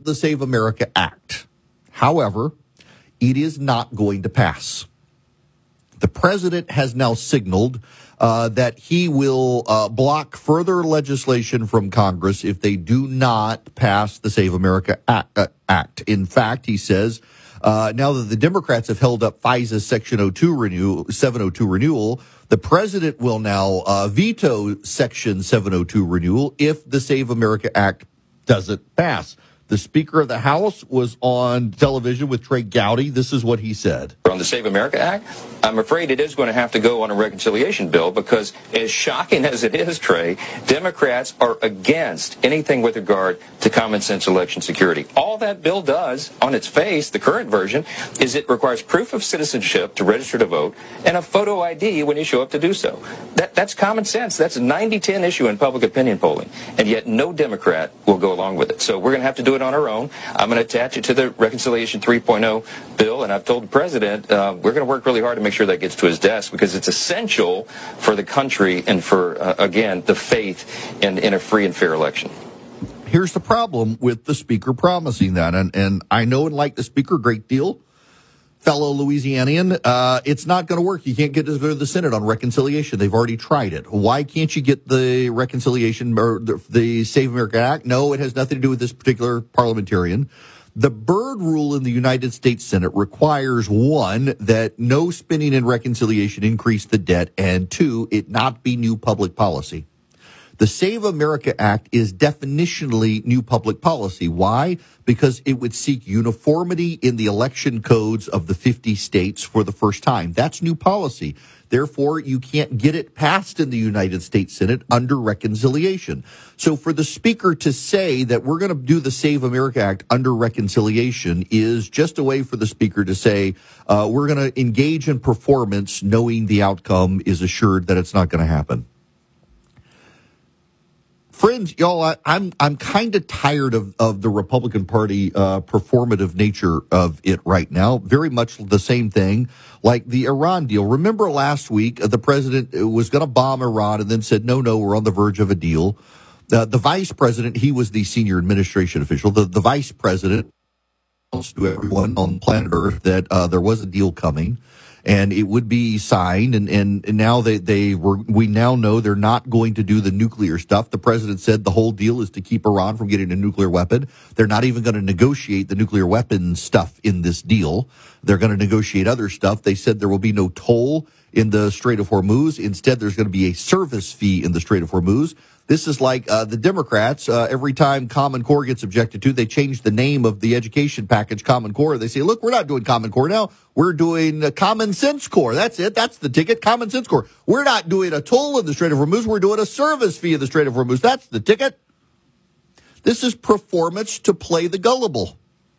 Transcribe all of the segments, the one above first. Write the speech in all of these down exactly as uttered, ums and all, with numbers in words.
the Save America Act. However, it is not going to pass. The president has now signaled uh, that he will uh, block further legislation from Congress if they do not pass the Save America Act. In fact, he says, uh, now that the Democrats have held up FISA's Section oh two renewal, seven oh two renewal, the president will now uh, veto Section seven oh two renewal if the Save America Act doesn't pass. The Speaker of the House was on television with Trey Gowdy. This is what he said. On the Save America Act, I'm afraid it is going to have to go on a reconciliation bill because, as shocking as it is, Trey, Democrats are against anything with regard to common sense election security. All that bill does, on its face, the current version, is it requires proof of citizenship to register to vote and a photo I D when you show up to do so. That, that's common sense. That's a ninety ten issue in public opinion polling, and yet no Democrat will go along with it. So we're going to have to do it on our own. I'm going to attach it to the Reconciliation three point oh bill, and I've told the president uh, we're going to work really hard to make sure that gets to his desk because it's essential for the country and for, uh, again, the faith in, in a free and fair election. Here's the problem with the Speaker promising that, and, and I know and like the Speaker a great deal, fellow Louisianian, uh, it's not going to work. You can't get to go to the Senate on reconciliation. They've already tried it. Why can't you get the reconciliation or the, the Save America Act? No, it has nothing to do with this particular parliamentarian. The Byrd rule in the United States Senate requires, one, that no spending in reconciliation increase the debt, and two, it not be new public policy. The Save America Act is definitionally new public policy. Why? Because it would seek uniformity in the election codes of the fifty states for the first time. That's new policy. Therefore, you can't get it passed in the United States Senate under reconciliation. So for the Speaker to say that we're going to do the Save America Act under reconciliation is just a way for the Speaker to say uh, we're going to engage in performance knowing the outcome is assured that it's not going to happen. Friends, y'all, I, I'm I'm kind of tired of, of the Republican Party uh, performative nature of it right now. Very much the same thing like the Iran deal. Remember last week, uh, the president was going to bomb Iran and then said, no, no, we're on the verge of a deal. Uh, the vice president, he was the senior administration official. The, the vice president announced to everyone on planet Earth that uh, there was a deal coming. And it would be signed, and, and, and now they, they were, we now know they're not going to do the nuclear stuff. The president said the whole deal is to keep Iran from getting a nuclear weapon. They're not even going to negotiate the nuclear weapon stuff in this deal. They're going to negotiate other stuff. They said there will be no toll in the Strait of Hormuz. Instead, there's going to be a service fee in the Strait of Hormuz. This is like uh, the Democrats. Uh, every time Common Core gets objected to, they change the name of the education package, Common Core. They say, look, we're not doing Common Core now. We're doing uh, Common Sense Core. That's it. That's the ticket, Common Sense Core. We're not doing a toll in the Strait of Hormuz. We're doing a service fee in the Strait of Hormuz. That's the ticket. This is performance to play the gullible.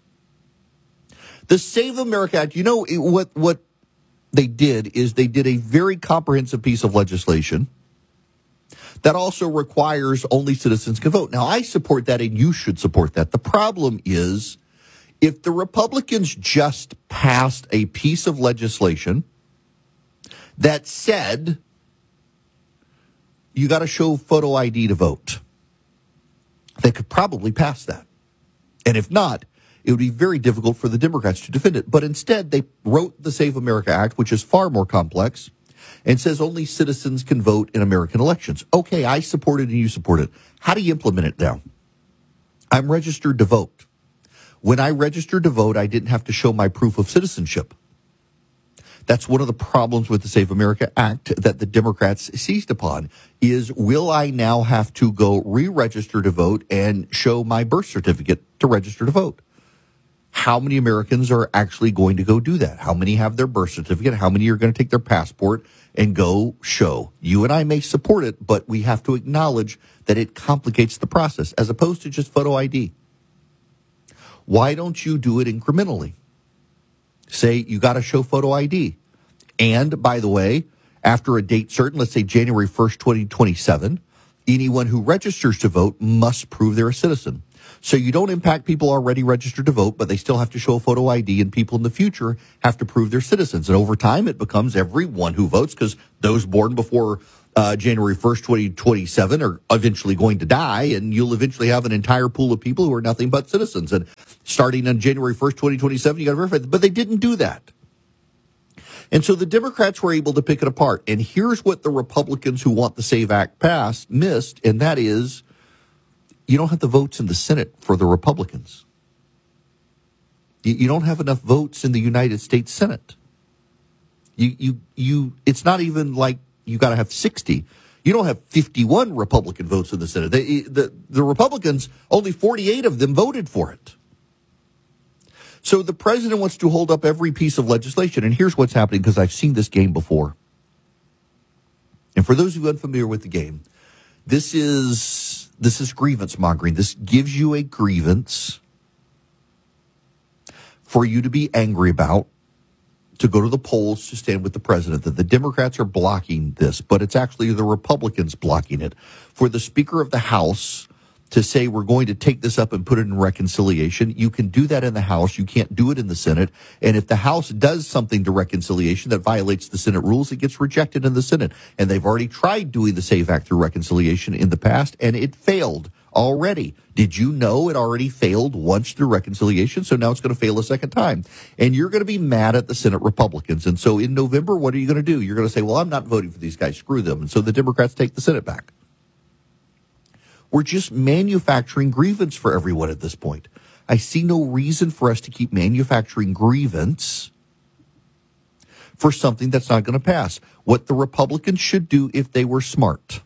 The Save America Act, you know what, what they did is they did a very comprehensive piece of legislation that also requires only citizens can vote. Now, I support that, and you should support that. The problem is, if the Republicans just passed a piece of legislation that said you got to show photo I D to vote, they could probably pass that. And if not, it would be very difficult for the Democrats to defend it. But instead, they wrote the Save America Act, which is far more complex, and says only citizens can vote in American elections. Okay, I support it and you support it. How do you implement it now? I'm registered to vote. When I registered to vote, I didn't have to show my proof of citizenship. That's one of the problems with the Save America Act that the Democrats seized upon is, will I now have to go re-register to vote and show my birth certificate to register to vote? How many Americans are actually going to go do that? How many have their birth certificate? How many are going to take their passport and go show? You and I may support it, but we have to acknowledge that it complicates the process as opposed to just photo I D. Why don't you do it incrementally? Say you got to show photo I D. And by the way, after a date certain, let's say January first, twenty twenty-seven, anyone who registers to vote must prove they're a citizen. So you don't impact people already registered to vote, but they still have to show a photo I D, and people in the future have to prove they're citizens. And over time, it becomes everyone who votes, because those born before uh, January first, twenty twenty-seven are eventually going to die, and you'll eventually have an entire pool of people who are nothing but citizens. And starting on January first, twenty twenty-seven, you got to verify that. But they didn't do that. And so the Democrats were able to pick it apart. And here's what the Republicans who want the SAVE Act passed missed, and that is you don't have the votes in the Senate for the Republicans. You, you don't have enough votes in the United States Senate. You, you, you, it's not even like you got to have sixty. You don't have fifty-one Republican votes in the Senate. They, the, the Republicans, only forty-eight of them voted for it. So the president wants to hold up every piece of legislation. And here's what's happening, because I've seen this game before. And for those who are unfamiliar with the game, this is, this is grievance mongering. This gives you a grievance for you to be angry about, to go to the polls to stand with the president, that the Democrats are blocking this, but it's actually the Republicans blocking it. For the Speaker of the House to say we're going to take this up and put it in reconciliation, you can do that in the House. You can't do it in the Senate. And if the House does something to reconciliation that violates the Senate rules, it gets rejected in the Senate. And they've already tried doing the SAVE Act through reconciliation in the past, and it failed already. Did you know it already failed once through reconciliation? So now it's going to fail a second time. And you're going to be mad at the Senate Republicans. And so in November, what are you going to do? You're going to say, well, I'm not voting for these guys. Screw them. And so the Democrats take the Senate back. We're just manufacturing grievance for everyone at this point. I see no reason for us to keep manufacturing grievance for something that's not going to pass. What the Republicans should do, if they were smart,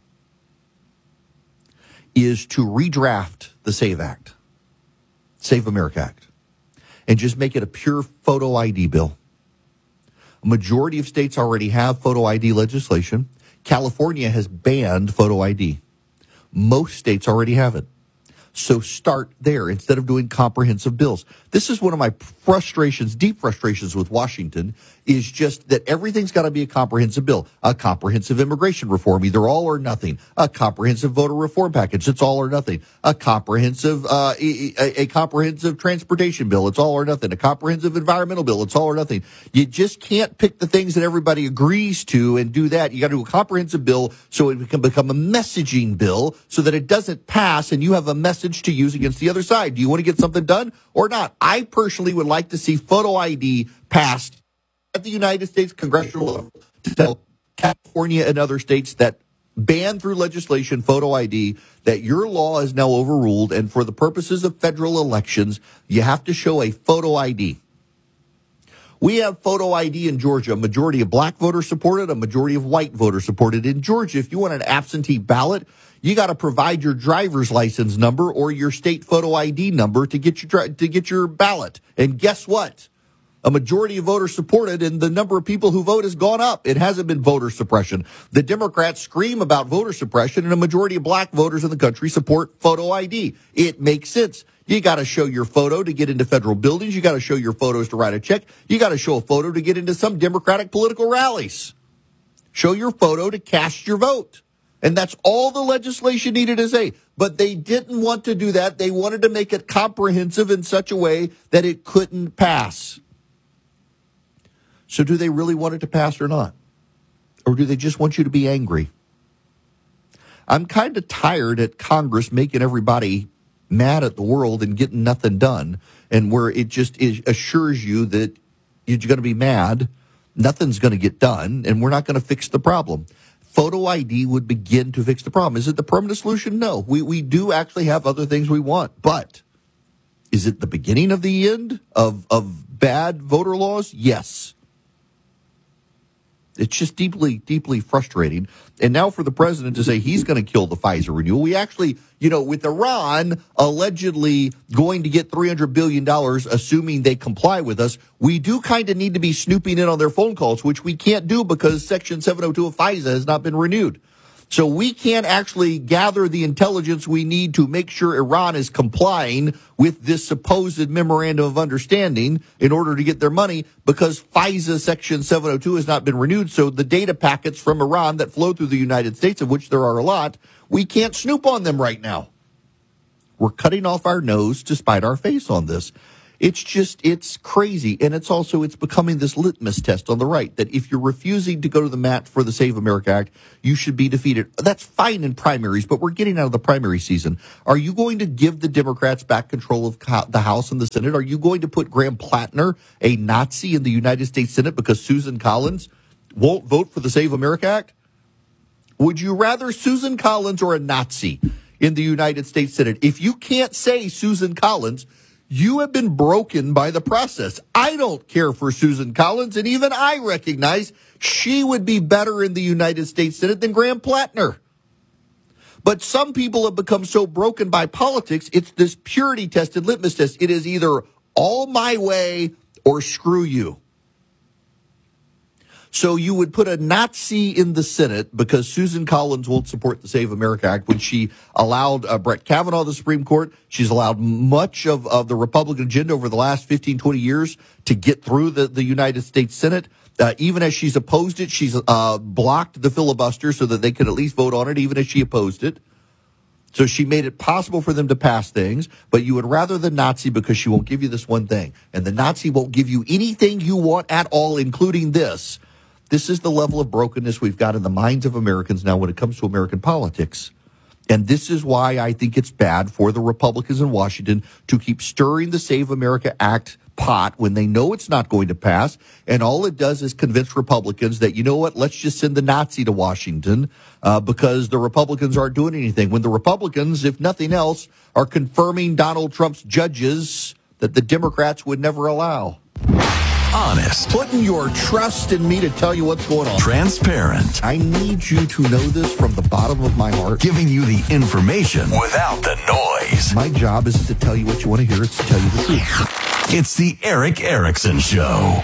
is to redraft the SAVE Act, Save America Act, and just make it a pure photo I D bill. A majority of states already have photo I D legislation. California has banned photo I D. Most states already have it. So start there instead of doing comprehensive bills. This is one of my frustrations, deep frustrations with Washington, is just that everything's got to be a comprehensive bill. A comprehensive immigration reform, either all or nothing. A comprehensive voter reform package, it's all or nothing. A comprehensive, uh, a, a comprehensive transportation bill, it's all or nothing. A comprehensive environmental bill, it's all or nothing. You just can't pick the things that everybody agrees to and do that. You got to do a comprehensive bill so it can become a messaging bill so that it doesn't pass and you have a message to use against the other side. Do you want to get something done or not? I personally would like to see photo I D passed at the United States congressional level to tell California and other states that ban through legislation photo I D, that your law is now overruled, and for the purposes of federal elections, you have to show a photo I D. We have photo I D in Georgia. A majority of black voters support it, a majority of white voters support it. In Georgia, if you want an absentee ballot, you got to provide your driver's license number or your state photo I D number to get your to get your ballot. And guess what? A majority of voters support it, and the number of people who vote has gone up. It hasn't been voter suppression. The Democrats scream about voter suppression, and a majority of black voters in the country support photo I D. It makes sense. You got to show your photo to get into federal buildings. You got to show your photos to write a check. You got to show a photo to get into some Democratic political rallies. Show your photo to cast your vote. And that's all the legislation needed to say. But they didn't want to do that. They wanted to make it comprehensive in such a way that it couldn't pass. So do they really want it to pass or not? Or do they just want you to be angry? I'm kind of tired at Congress making everybody mad at the world and getting nothing done, and where it just is, assures you that you're going to be mad, nothing's going to get done, and we're not going to fix the problem. Photo I D would begin to fix the problem. Is it the permanent solution? No. We we do actually have other things we want, but is it the beginning of the end of, of bad voter laws? Yes. It's just deeply, deeply frustrating. And now for the president to say he's going to kill the FISA renewal. We actually, you know, with Iran allegedly going to get three hundred billion dollars, assuming they comply with us, we do kind of need to be snooping in on their phone calls, which we can't do because Section seven oh two of FISA has not been renewed. So we can't actually gather the intelligence we need to make sure Iran is complying with this supposed memorandum of understanding in order to get their money, because FISA Section seven oh two has not been renewed. So the data packets from Iran that flow through the United States, of which there are a lot, we can't snoop on them right now. We're cutting off our nose to spite our face on this. It's just, it's crazy. And it's also, it's becoming this litmus test on the right that if you're refusing to go to the mat for the Save America Act, you should be defeated. That's fine in primaries, but we're getting out of the primary season. Are you going to give the Democrats back control of the House and the Senate? Are you going to put Graham Plattner, a Nazi, in the United States Senate because Susan Collins won't vote for the Save America Act? Would you rather Susan Collins or a Nazi in the United States Senate? If you can't say Susan Collins, you have been broken by the process. I don't care for Susan Collins, and even I recognize she would be better in the United States Senate than Graham Plattner. But some people have become so broken by politics, it's this purity-tested litmus test. It is either all my way or screw you. So you would put a Nazi in the Senate because Susan Collins won't support the Save America Act when she allowed uh, Brett Kavanaugh the Supreme Court. She's allowed much of, of the Republican agenda over the last fifteen, twenty years to get through the, the United States Senate. Uh, even as she's opposed it, she's uh, blocked the filibuster so that they could at least vote on it, even as she opposed it. So she made it possible for them to pass things, but you would rather the Nazi because she won't give you this one thing. And the Nazi won't give you anything you want at all, including this. This is the level of brokenness we've got in the minds of Americans now when it comes to American politics. And this is why I think it's bad for the Republicans in Washington to keep stirring the Save America Act pot when they know it's not going to pass. And all it does is convince Republicans that, you know what, let's just send the Nazi to Washington uh, because the Republicans aren't doing anything. When the Republicans, if nothing else, are confirming Donald Trump's judges that the Democrats would never allow. Honest. Putting your trust in me to tell you what's going on. Transparent. I need you to know this from the bottom of my heart. Giving you the information without the noise. My job isn't to tell you what you want to hear, it's to tell you the truth. It's the Erick Erickson Show.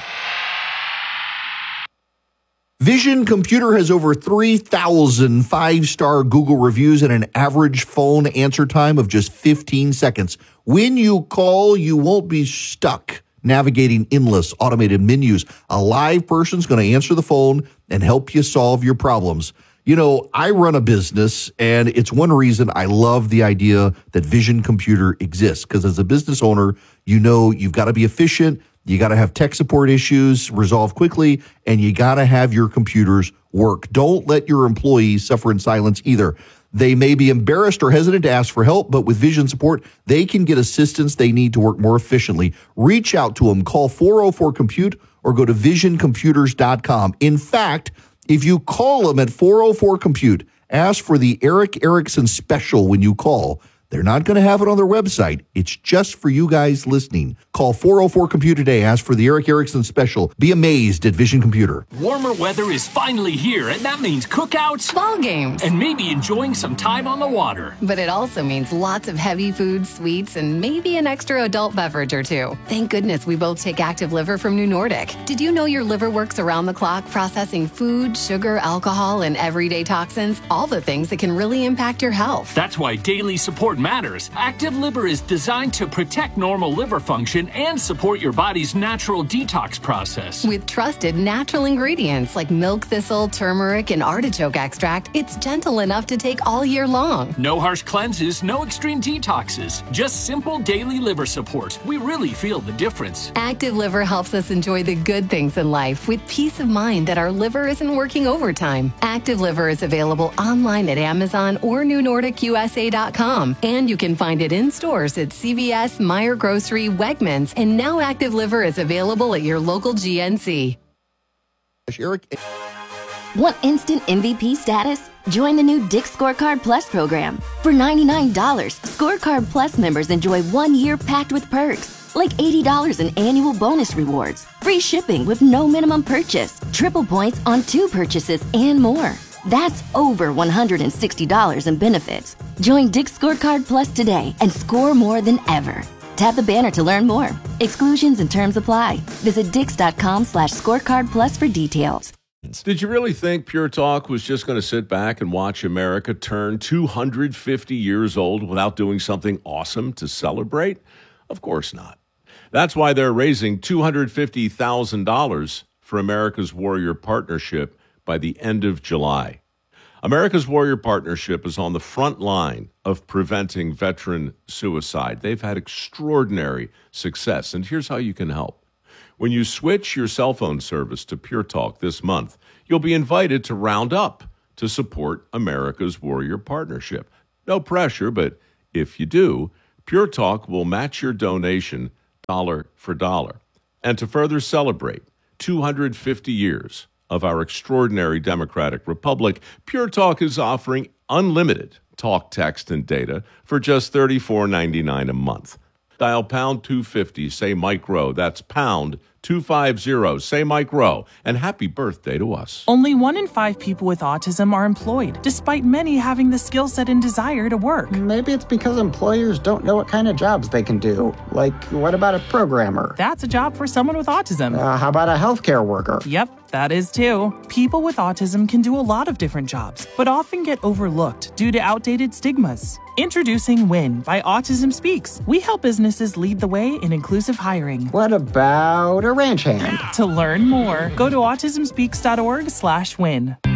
Vision Computer has over three thousand five-star Google reviews and an average phone answer time of just fifteen seconds. When you call, you won't be stuck navigating endless automated menus. A live person's going to answer the phone and help you solve your problems. You know, I run a business, and it's one reason I love the idea that Vision Computer exists, because as a business owner, you know you've got to be efficient, you got to have tech support issues resolved quickly, and you got to have your computers work. Don't let your employees suffer in silence either. They may be embarrassed or hesitant to ask for help, but with Vision support, they can get assistance they need to work more efficiently. Reach out to them. Call four oh four compute or go to vision computers dot com. In fact, if you call them at four oh four compute, ask for the Erick Erickson special when you call. They're not going to have it on their website. It's just for you guys listening. Call four oh four compute today. Ask for the Erick Erickson special. Be amazed at Vision Computer. Warmer weather is finally here, and that means cookouts, ball games, and maybe enjoying some time on the water. But it also means lots of heavy foods, sweets, and maybe an extra adult beverage or two. Thank goodness we both take Active Liver from New Nordic. Did you know your liver works around the clock processing food, sugar, alcohol, and everyday toxins? All the things that can really impact your health. That's why daily support matters. Active Liver is designed to protect normal liver function and support your body's natural detox process. With trusted natural ingredients like milk thistle, turmeric, and artichoke extract, it's gentle enough to take all year long. No harsh cleanses, no extreme detoxes, just simple daily liver support. We really feel the difference. Active Liver helps us enjoy the good things in life with peace of mind that our liver isn't working overtime. Active Liver is available online at Amazon or new nordic u s a dot com, and you can find it in stores at C V S, Meijer Grocery, Wegmans, and now Active Liver is available at your local G N C. Eric. Want instant M V P status? Join the new Dick's Scorecard Plus program. For ninety-nine dollars, Scorecard Plus members enjoy one year packed with perks, like eighty dollars in annual bonus rewards, free shipping with no minimum purchase, triple points on two purchases, and more. That's over one hundred sixty dollars in benefits. Join Dick's Scorecard Plus today and score more than ever. Tap the banner to learn more. Exclusions and terms apply. Visit dix.com slash scorecard plus for details. Did you really think Pure Talk was just going to sit back and watch America turn two hundred fifty years old without doing something awesome to celebrate? Of course not. That's why they're raising two hundred fifty thousand dollars for America's Warrior Partnership by the end of July. America's Warrior Partnership is on the front line of preventing veteran suicide. They've had extraordinary success, and here's how you can help. When you switch your cell phone service to Pure Talk this month, you'll be invited to round up to support America's Warrior Partnership. No pressure, but if you do, Pure Talk will match your donation dollar for dollar. And to further celebrate two hundred fifty years of our extraordinary democratic republic, Pure Talk is offering unlimited talk, text, and data for just thirty-four ninety-nine a month. Dial pound two fifty, say Mike Rowe. That's pound two fifty, say Mike Rowe. And happy birthday to us. Only one in five people with autism are employed, despite many having the skill set and desire to work. Maybe it's because employers don't know what kind of jobs they can do. Like, what about a programmer? That's a job for someone with autism. Uh, how about a healthcare worker? Yep, that is too. People with autism can do a lot of different jobs, but often get overlooked due to outdated stigmas. Introducing WIN by Autism Speaks. We help businesses lead the way in inclusive hiring. What about a ranch hand? To learn more, go to autism speaks dot org slash win.